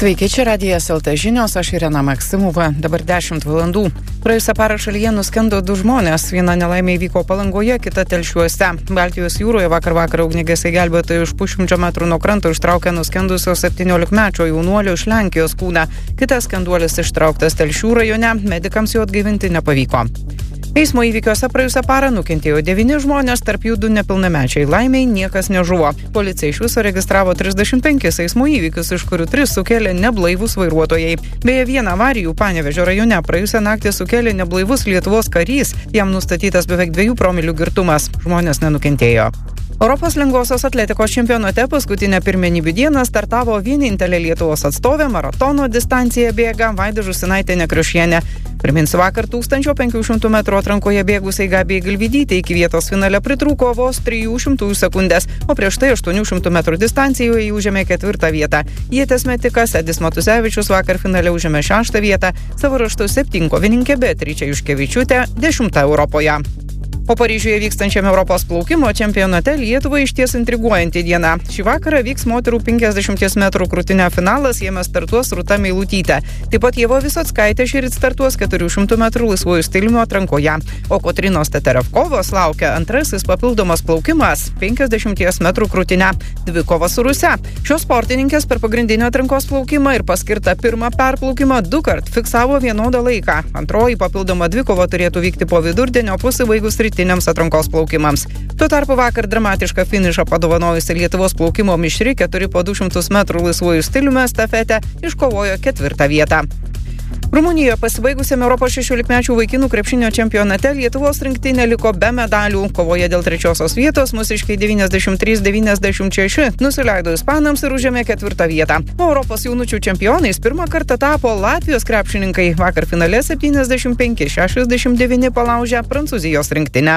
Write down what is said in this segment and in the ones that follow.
Sveiki, čia Radijas LT žinios, aš Irena Maksimova, dabar 10 valandų. Praėjusią parą šalyje nuskendo 2 žmonės, viena nelaimė įvyko Palangoje, kita Telšiuose. Baltijos jūroje vakar ugniagesiai gelbėtojai už pusšimčio metrų nuo kranto ištraukė nuskendusio 17-mečio jaunuolio iš Lenkijos kūną. Kitas skenduolis ištrauktas Telšių rajone, medikams jo atgaivinti nepavyko. Eismo įvykiuose praėjusią parą nukentėjo 9 žmonės, tarp jų 2 nepilnamečiai. Laimiai niekas nežuvo. Policija iš viso registravo 35 eismo įvykius, iš kurių 3 sukėlė neblaivūs vairuotojai. Beje, vieną avarijų Panevėžio rajone praėjusią naktį sukėlė neblaivus Lietuvos karys. Jam nustatytas beveik 2 promilių girtumas. Žmonės nenukentėjo. Europos lengvosios atletikos čempionate paskutinę pirmenybių dieną startavo vienintelė Lietuvos atstovė, maratono distanciją bėga Vaida Žusinaitė-Nekriušienė. Priminsiu, vakar 1500 metrų atrankoje bėgusiai Gabijai Galvydytei iki vietos finale pritrūko vos 300 sekundės, o prieš tai 800 metrų distancijoje užėmė 4 vietą. Ieties metikas Edis Matusevičius vakar finale užėmė 6 vietą, savo ruožtu 7kovininkė Beatričė Juškevičiūtė 10 Europoje. O Paryžiuje vykstančiame Europos plaukimo čempionate Lietuvai išties intriguojanti diena. Šį vakarą vyks moterų 50 metrų krūtinio finalas, jame startuos Rūta Meilutytė. Taip pat Ieva Visockaitė šįryt startuos 400 metrų laisvuoju stiliumi atrankoje. O Kotrynos Teterevkovos laukia antrasis papildomas plaukimas 50 metrų krūtinę. Dvikova su Ruse. Šios sportininkės per pagrindinio atrankos plaukimą ir paskirtą pirmą perplaukimą 2 kart fiksavo vienodą laiką. Antroji papildoma dvikova turėtų vykti po vidurdienio pasibaigus rytiniams atrankos plaukimams. Tuo tarpu vakar dramatišką finišą padovanojusi Lietuvos plaukimo mišri 4 po 200 metrų laisvuoju stiliumi estafetę iškovojo 4 vietą. Rumunijoje pasibaigusiame Europos 16-mečių vaikinų krepšinio čempionate Lietuvos rinktinė liko be medalių. Kovoje dėl 3 vietos mūsiškiai 93-96 nusileido ispanams ir užėmė 4 vietą. O Europos jaunučių čempionais pirmą kartą tapo Latvijos krepšininkai. Vakar finale 75-69 palaužė Prancūzijos rinktinę.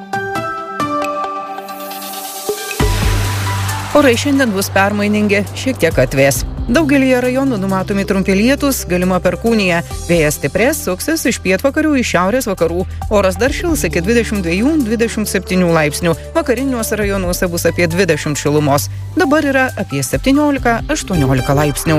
Orai šiandien bus permainingi, šiek tiek atvės. Daugelyje rajonų numatomi trumpi lietūs, galima perkūnija. Vėjas stiprės, suksis iš pietvakarių į šiaurės vakarų. Oras dar šils iki 22-27 laipsnių. Vakariniuose rajonuose bus apie 20 šilumos. Dabar yra apie 17-18 laipsnių.